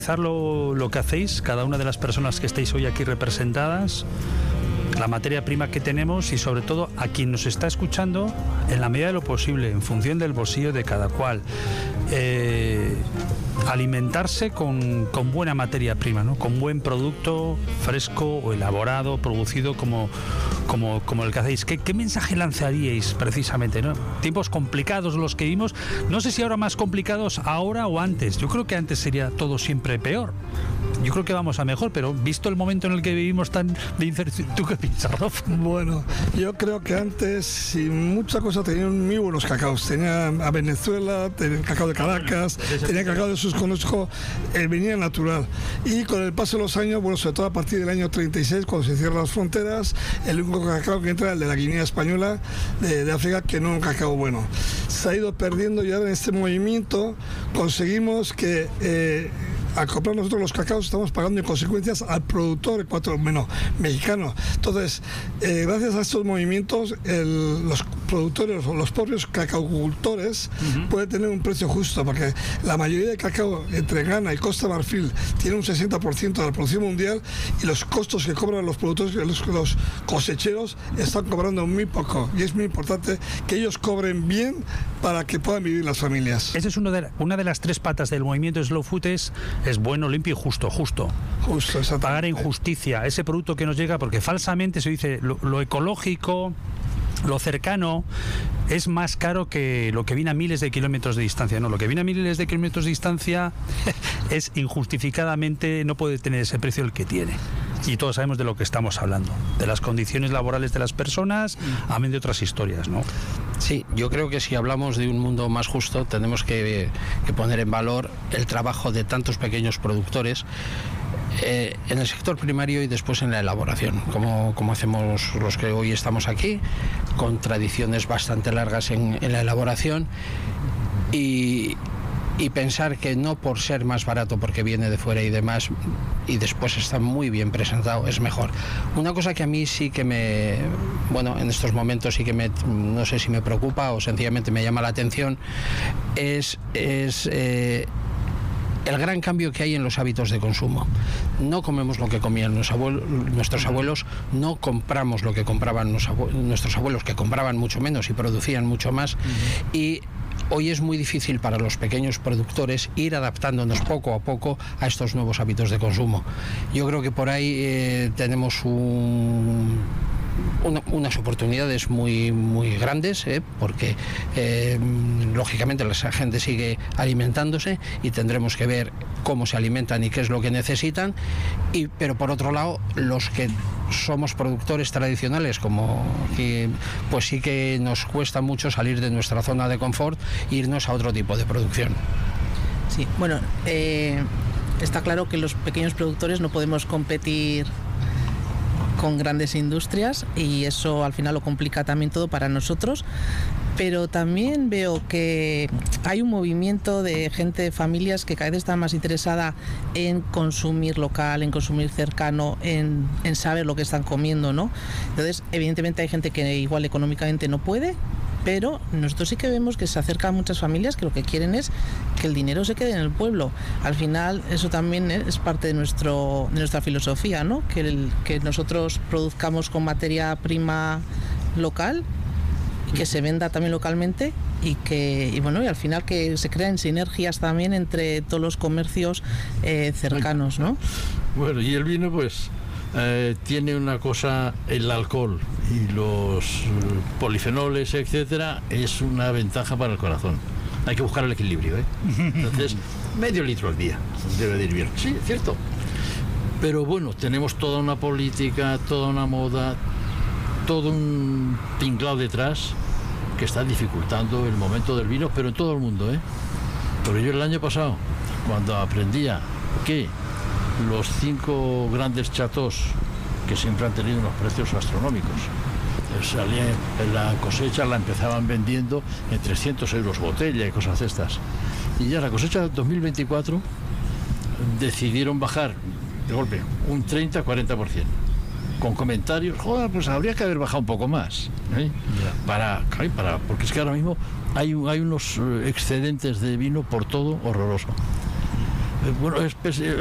Lo que hacéis, cada una de las personas que estáis hoy aquí representadas, la materia prima que tenemos y sobre todo a quien nos está escuchando, en la medida de lo posible, en función del bolsillo de cada cual, alimentarse con buena materia prima, ¿no? Con buen producto fresco o elaborado, producido como el que hacéis. ¿Qué mensaje lanzaríais precisamente, ¿no? Tiempos complicados los que vivimos, no sé si ahora más complicados ahora o antes. Yo creo que antes sería todo siempre peor. Yo creo que vamos a mejor, pero visto el momento en el que vivimos tan de incertidumbre, ¿tú qué piensas, Rolf? Bueno, yo creo que antes, sin mucha cosa, tenían muy buenos cacaos. Tenían a Venezuela, tenían cacao de Caracas, tenían cacao de sus conozco, venía natural. Y con el paso de los años, bueno, sobre todo a partir del año 36, cuando se cierran las fronteras, el único cacao que entra es el de la Guinea Española de África, que no es un cacao bueno. Se ha ido perdiendo y ahora en este movimiento conseguimos que al comprar nosotros los cacaos estamos pagando en consecuencias al productor mexicano. Entonces, gracias a estos movimientos, los productores o los propios cacaocultores pueden tener un precio justo, porque la mayoría de cacao entre Ghana y Costa de Marfil tiene un 60% de la producción mundial y los costos que cobran los productores, los cosecheros, están cobrando muy poco, y es muy importante que ellos cobren bien para que puedan vivir las familias. Esa es una de las tres patas del movimiento Slow Food, es bueno, limpio y justo. Justo, pagar en justicia ese producto que nos llega, porque falsamente se dice lo ecológico, lo cercano es más caro que lo que viene a miles de kilómetros de distancia. No, lo que viene a miles de kilómetros de distancia es injustificadamente, no puede tener ese precio el que tiene. Y todos sabemos de lo que estamos hablando, de las condiciones laborales de las personas, amén de otras historias, ¿no? Sí, yo creo que si hablamos de un mundo más justo, tenemos que poner en valor el trabajo de tantos pequeños productores en el sector primario y después en la elaboración, como hacemos los que hoy estamos aquí, con tradiciones bastante largas en la elaboración, y pensar que no por ser más barato porque viene de fuera y demás y después está muy bien presentado es mejor. Una cosa que a mí sí que en estos momentos sí que no sé si me preocupa o sencillamente me llama la atención es el gran cambio que hay en los hábitos de consumo. No comemos lo que comían nuestros abuelos, no compramos lo que compraban nuestros abuelos, que compraban mucho menos y producían mucho más, y hoy es muy difícil para los pequeños productores ir adaptándonos poco a poco a estos nuevos hábitos de consumo. Yo creo que por ahí tenemos unas oportunidades muy, muy grandes, porque lógicamente la gente sigue alimentándose y tendremos que ver cómo se alimentan y qué es lo que necesitan, pero por otro lado los que somos productores tradicionales, pues sí que nos cuesta mucho salir de nuestra zona de confort e irnos a otro tipo de producción. Sí, bueno, está claro que los pequeños productores no podemos competir con grandes industrias y eso al final lo complica también todo para nosotros, pero también veo que hay un movimiento de gente, de familias que cada vez está más interesada en consumir local, en consumir cercano, en saber lo que están comiendo, ¿no? Entonces, evidentemente hay gente que igual económicamente no puede, pero nosotros sí que vemos que se acercan muchas familias que lo que quieren es que el dinero se quede en el pueblo. Al final eso también es parte de nuestra filosofía, ¿no? Que nosotros produzcamos con materia prima local, que se venda también localmente y al final que se creen sinergias también entre todos los comercios cercanos, ¿no? Bueno, y el vino pues tiene una cosa, el alcohol y los polifenoles, etcétera, es una ventaja para el corazón. Hay que buscar el equilibrio, ¿eh? Entonces, medio litro al día debe de ir bien. Sí, es cierto. Pero bueno, tenemos toda una política, toda una moda, todo un tinglado detrás que está dificultando el momento del vino, pero en todo el mundo, ¿eh? Pero yo el año pasado, cuando aprendía que los 5 grandes chateaux, que siempre han tenido unos precios astronómicos, la cosecha la empezaban vendiendo en 300 euros botella y cosas de estas, y ya la cosecha de 2024 decidieron bajar de golpe un 30-40%, con comentarios, joder, pues habría que haber bajado un poco más, ¿eh? Porque es que ahora mismo hay unos excedentes de vino por todo horroroso. Bueno,